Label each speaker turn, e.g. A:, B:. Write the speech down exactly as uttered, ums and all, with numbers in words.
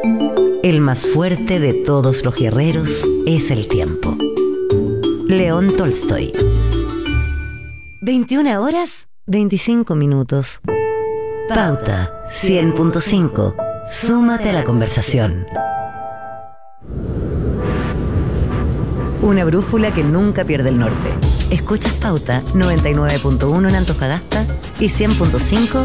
A: El más fuerte de todos los guerreros es el tiempo. León Tolstoy. veintiuna horas, veinticinco minutos. Pauta cien punto cinco. Súmate a la conversación. Una brújula que nunca pierde el norte. Escuchas Pauta noventa y nueve punto uno en Antofagasta y cien punto cinco